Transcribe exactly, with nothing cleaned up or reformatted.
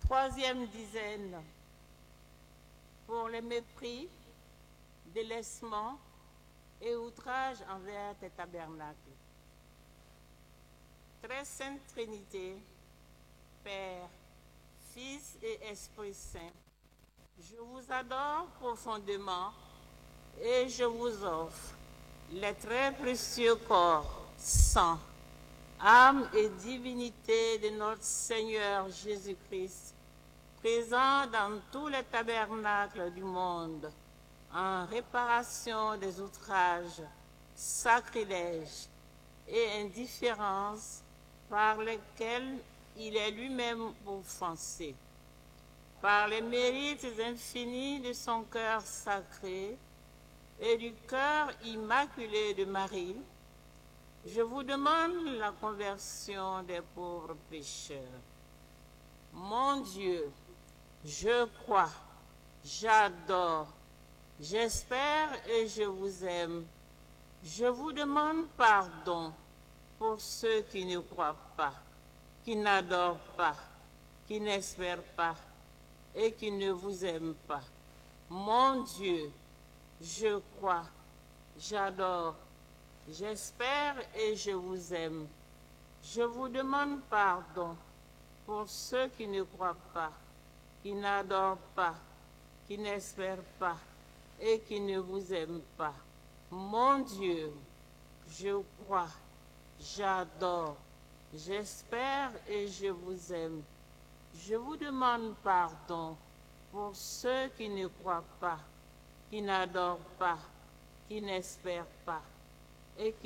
Troisième dizaine, pour les mépris, délaissement et outrage envers tes tabernacles. Très sainte Trinité, Père, Fils et Esprit Saint, je vous adore profondément et je vous offre les très précieux corps, sang, âme et divinité de notre Seigneur Jésus-Christ, présent dans tous les tabernacles du monde, en réparation des outrages, sacrilèges et indifférences par lesquels il est lui-même offensé. Par les mérites infinis de son cœur sacré et du cœur immaculé de Marie, je vous demande la conversion des pauvres pécheurs. Mon Dieu, je crois, j'adore, j'espère et je vous aime. Je vous demande pardon pour ceux qui ne croient pas, qui n'adorent pas, qui n'espèrent pas et qui ne vous aiment pas. Mon Dieu, je crois, j'adore, j'espère et je vous aime. Je vous demande pardon pour ceux qui ne croient pas, qui n'adorent pas, qui n'espèrent pas et qui ne vous aiment pas. Mon Dieu, je crois, j'adore, j'espère et je vous aime. Je vous demande pardon pour ceux qui ne croient pas, qui n'adorent pas, qui n'espèrent pas et qui